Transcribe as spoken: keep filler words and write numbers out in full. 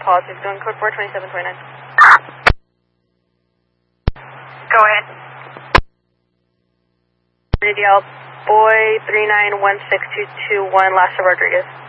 positive, doing code four twenty-seven twenty-nine. Go ahead. D D L, boy three nine one six two two one, Lassa Rodriguez.